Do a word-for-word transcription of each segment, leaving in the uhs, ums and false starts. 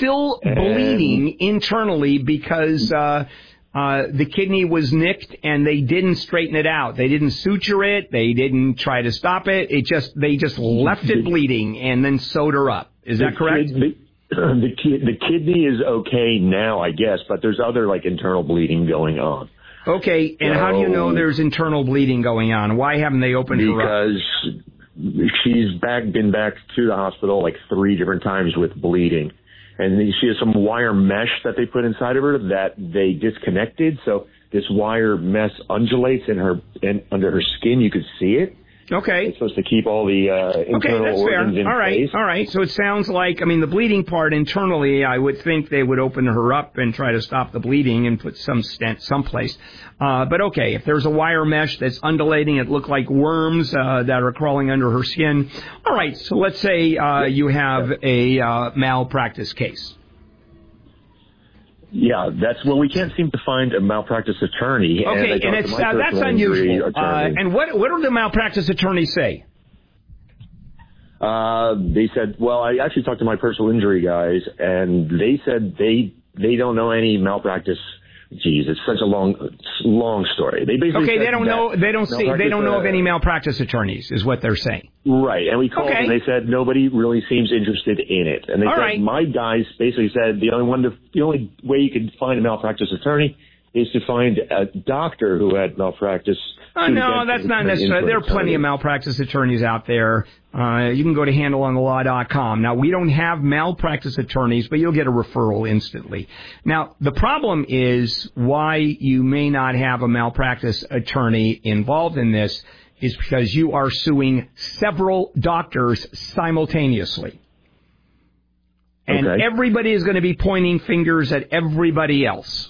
still bleeding internally because uh, uh, the kidney was nicked and they didn't straighten it out. They didn't suture it. They didn't try to stop it. It just they just left it bleeding and then sewed her up. Is that correct? The, the, the kidney is okay now, I guess, but there's other like internal bleeding going on. Okay, and so, how do you know there's internal bleeding going on? Why haven't they opened her up? Because she's back, been back to the hospital like three different times with bleeding. And she has some wire mesh that they put inside of her that they disconnected. So this wire mesh undulates in her, in, under her skin. You could see it. Okay. It's supposed to keep all the uh, internal okay, that's organs fair. in all right, place. All right. So it sounds like, I mean, the bleeding part internally, I would think they would open her up and try to stop the bleeding and put some stent someplace. Uh, but okay, if there's a wire mesh that's undulating, it looked like worms uh, that are crawling under her skin. All right. So let's say uh, you have a uh, malpractice case. Yeah, that's well. We can't seem to find a malpractice attorney. Okay, and, and it's uh, that's unusual. Uh, and what what do the malpractice attorneys say? Uh, they said, well, I actually talked to my personal injury guys, and they said they they don't know any malpractice. Geez, it's such a long long story. They basically okay. Said They don't know. They don't see. They don't know uh, of any malpractice attorneys, is what they're saying. Right, and we called okay. and they said nobody really seems interested in it. And they All said right. my guys basically said the only one, to, the only way you could find a malpractice attorney is to find a doctor who had malpractice. Uh, no, that's not necessary. There are plenty of malpractice attorneys out there. Uh, you can go to handle on the law dot com. Now, we don't have malpractice attorneys, but you'll get a referral instantly. Now, the problem is why you may not have a malpractice attorney involved in this is because you are suing several doctors simultaneously. And okay. everybody is going to be pointing fingers at everybody else.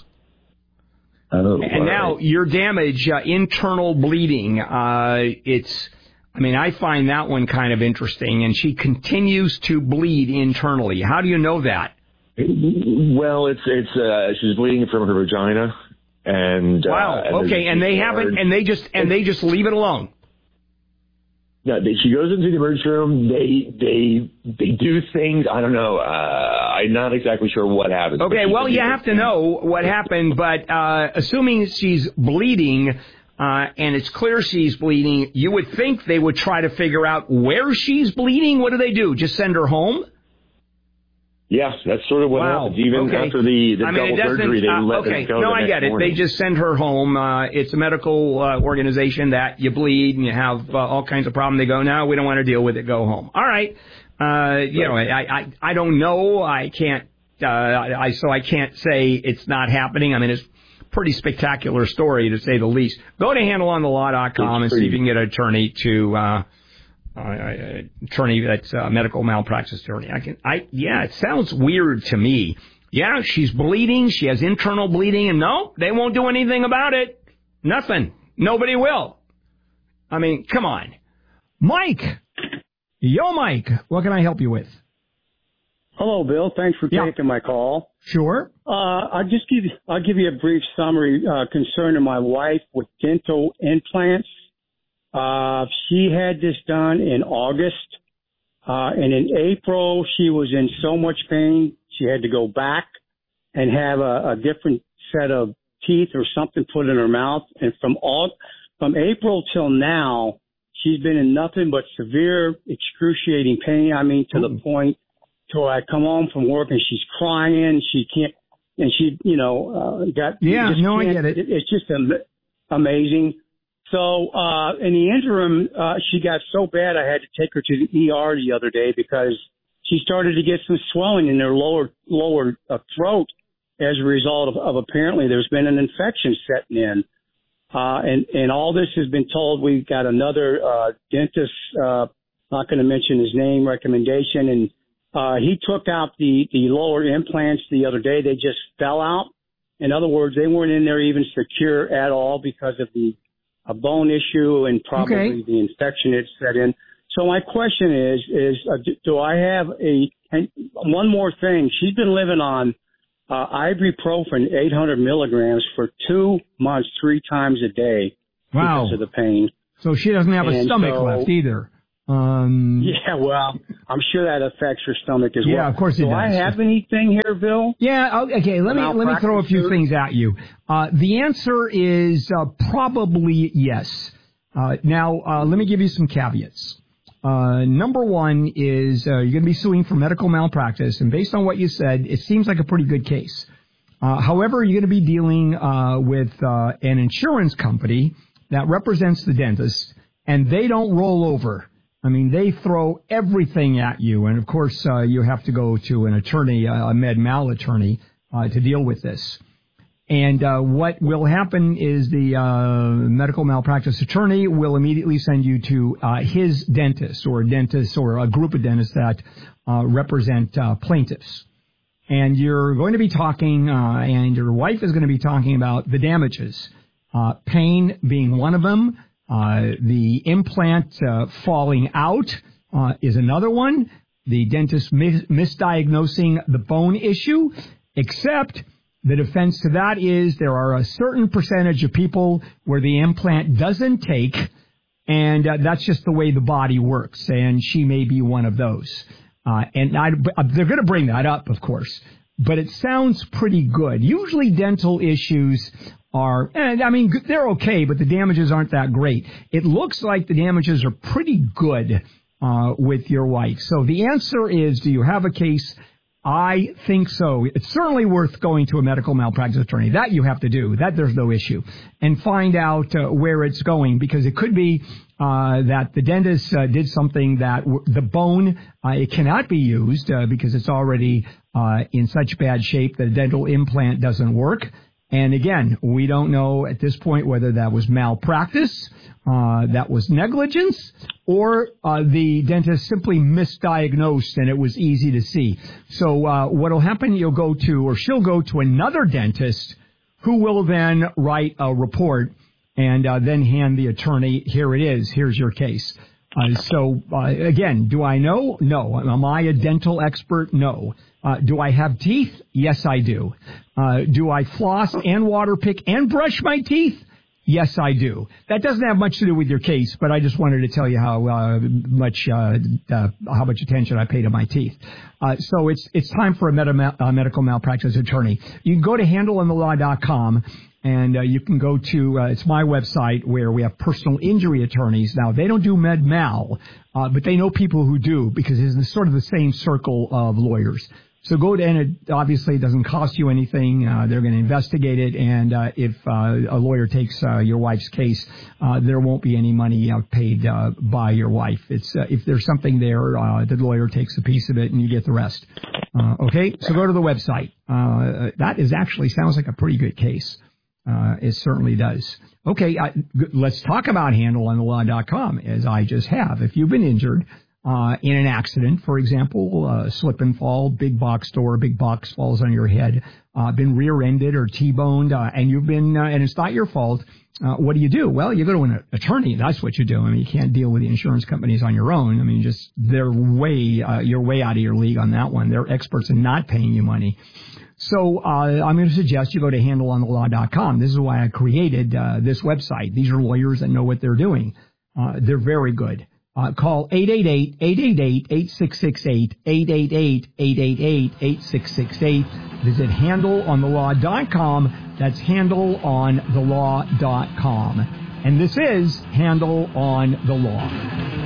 Oh, and now right. your damage, uh, internal bleeding, uh, it's, I mean, I find that one kind of interesting, and she continues to bleed internally. How do you know that? Well, it's, it's, uh, she's bleeding from her vagina, and, wow, uh, and okay, and they haven't, and they just, and they just leave it alone. Yeah, they, she goes into the emergency room. They they they do things. I don't know. Uh, I'm not exactly sure what happened. Okay, well, you have to know what happened. But uh, assuming she's bleeding uh, and it's clear she's bleeding, you would think they would try to figure out where she's bleeding. What do they do? Just send her home? Yeah, that's sort of what wow. happens. Even okay. after the, the I mean, double surgery, they uh, let okay. them go No, the I next get it. morning. They just send her home. Uh, it's a medical uh, organization that you bleed and you have uh, all kinds of problems. They go, no, we don't want to deal with it. Go home. All right. Uh, you right. know, I, I I don't know. I can't. Uh, I so I can't say it's not happening. I mean, it's a pretty spectacular story to say the least. Go to handle on the law dot com and see if you can get an attorney to. Uh, Uh, attorney that's a uh, medical malpractice attorney. I can, I, yeah, it sounds weird to me. Yeah, she's bleeding. She has internal bleeding, and no, they won't do anything about it. Nothing. Nobody will. I mean, come on. Mike. Yo, Mike. What can I help you with? Hello, Bill. Thanks for yeah. taking my call. Sure. Uh, I'll just give you, I'll give you a brief summary, uh, concerning my wife with dental implants. Uh, she had this done in August, uh, and in April she was in so much pain she had to go back and have a, a different set of teeth or something put in her mouth. And from all, from April till now, she's been in nothing but severe, excruciating pain. I mean, to Ooh. the point till I come home from work and she's crying. She can't, and she, you know, uh, got. Yeah, no, I get it. it. It's just am- amazing. So, uh, in the interim, uh, she got so bad I had to take her to the E R the other day because she started to get some swelling in her lower, lower uh, throat as a result of, of apparently there's been an infection setting in. Uh, and, and all this has been told. We've got another, uh, dentist, uh, not going to mention his name, recommendation. And, uh, he took out the, the lower implants the other day. They just fell out. In other words, they weren't in there even secure at all because of the, a bone issue and probably okay. the infection it set in. So my question is, is uh, do, do I have a, and one more thing, she's been living on uh, ibuprofen eight hundred milligrams for two months, three times a day wow. because of the pain. So she doesn't have and a stomach so, left either. Um, yeah, well, I'm sure that affects your stomach as yeah, well. Yeah, of course it do does. Do I have anything here, Bill? Yeah, okay, let me let me throw a few things at you. Uh, the answer is uh, probably yes. Uh, now, uh, let me give you some caveats. Uh, number one is uh, you're going to be suing for medical malpractice, and based on what you said, it seems like a pretty good case. Uh, however, you're going to be dealing uh, with uh, an insurance company that represents the dentist, and they don't roll over. I mean, they throw everything at you, and of course, uh, you have to go to an attorney, a med mal attorney, uh, to deal with this. And uh, what will happen is the uh, medical malpractice attorney will immediately send you to uh, his dentist or dentist or a group of dentists that uh, represent uh, plaintiffs. And you're going to be talking, uh, and your wife is going to be talking about the damages, uh, pain being one of them. Uh, the implant uh, falling out uh, is another one. The dentist mis- misdiagnosing the bone issue, except the defense to that is there are a certain percentage of people where the implant doesn't take, and uh, that's just the way the body works, and she may be one of those. Uh, and I, they're going to bring that up, of course, but it sounds pretty good. Usually dental issues are, and I mean, they're okay, but the damages aren't that great. It looks like the damages are pretty good uh, with your wife. So the answer is, do you have a case? I think so. It's certainly worth going to a medical malpractice attorney. That you have to do. That there's no issue. And find out uh, where it's going, because it could be uh, that the dentist uh, did something that w- the bone, uh, it cannot be used uh, because it's already uh, in such bad shape that a dental implant doesn't work. And again, we don't know at this point whether that was malpractice, uh, that was negligence, or uh, the dentist simply misdiagnosed and it was easy to see. So uh, what will happen, you'll go to, or she'll go to another dentist who will then write a report and uh, then hand the attorney, here it is, here's your case. Uh, so, uh, again, do I know? No. Am I a dental expert? No. Uh, do I have teeth? Yes, I do. Uh, do I floss and water pick and brush my teeth? Yes, I do. That doesn't have much to do with your case, but I just wanted to tell you how uh, much uh, uh, how much attention I pay to my teeth. Uh, so it's it's time for a meta- uh, medical malpractice attorney. You can go to handle in the law dot com. And uh, you can go to, uh, it's my website where we have personal injury attorneys. Now, they don't do med mal, uh, but they know people who do because it's sort of the same circle of lawyers. So go to, and it obviously doesn't cost you anything. Uh, they're going to investigate it. And uh, if uh, a lawyer takes uh, your wife's case, uh, there won't be any money uh, paid uh, by your wife. It's uh, if there's something there, uh, the lawyer takes a piece of it and you get the rest. Uh, okay, so go to the website. Uh, that is actually sounds like a pretty good case. Uh, it certainly does. Okay, I, g- let's talk about handle on the law dot com, as I just have. If you've been injured uh, in an accident, for example, uh, slip and fall, big box door, big box falls on your head, uh, been rear-ended or T-boned, uh, and you've been, uh, and it's not your fault, uh, what do you do? Well, you go to an attorney. That's what you do. I mean, you can't deal with the insurance companies on your own. I mean, just they're way, uh, you're way out of your league on that one. They're experts in not paying you money. So uh, I'm going to suggest you go to handle on the law dot com. This is why I created uh, this website. These are lawyers that know what they're doing. Uh, they're very good. Uh, call eight eight eight, eight eight eight, eight six six eight, eight eight eight, eight eight eight, eight six six eight. Visit handle on the law dot com. That's handle on the law dot com. And this is Handle on the Law.